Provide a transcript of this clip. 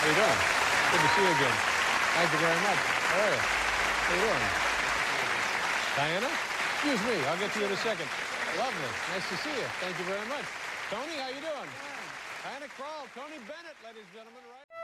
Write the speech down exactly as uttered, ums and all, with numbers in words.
How you doing? Good to see you again. Thank you very much. How are you? How you doing? Diana? Excuse me. I'll get to you in a second. Lovely. Nice to see you. Thank you very much. Tony, how you doing? Diana Krall, Tony Bennett, ladies and gentlemen. Right?